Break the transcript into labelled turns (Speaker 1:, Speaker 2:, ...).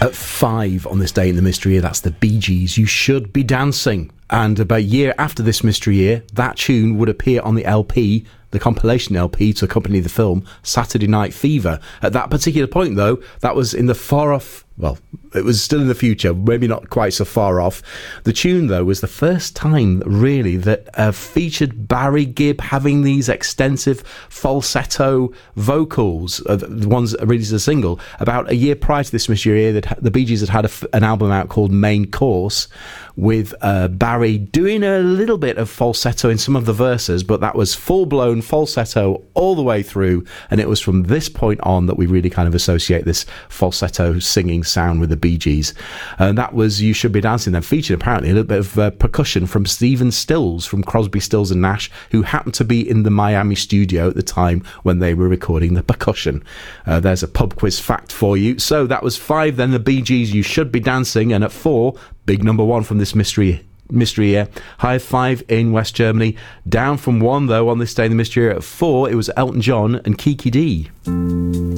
Speaker 1: At 5 on this day in the mystery year, that's the Bee Gees, You Should Be Dancing. And about a year after this mystery year, that tune would appear on the LP, the compilation LP to accompany the film, Saturday Night Fever. At that particular point, though, that was in the far off... Well, it was still in the future, maybe not quite so far off. The tune, though, was the first time, really, that featured Barry Gibb having these extensive falsetto vocals, the ones released as a single. About a year prior to this mystery year, the Bee Gees had an album out called Main Course, with Barry doing a little bit of falsetto in some of the verses, but that was full-blown falsetto all the way through, and it was from this point on that we really kind of associate this falsetto singing sound with the Bee Gees. And that was You Should Be Dancing. Then featured apparently a little bit of percussion from Stephen Stills from Crosby, Stills and Nash, who happened to be in the Miami studio at the time when they were recording the percussion. There's a pub quiz fact for you. So that was 5 then, the Bee Gees, You Should Be Dancing, and at 4, big number 1 from this mystery year, high 5 in West Germany. Down from 1 though on this day in the mystery year, at 4 it was Elton John and Kiki D.